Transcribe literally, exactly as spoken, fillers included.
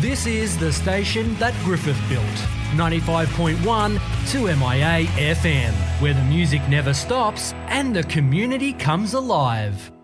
This is the station that Griffith built. ninety-five point one two M I A F M, where the music never stops and the community comes alive.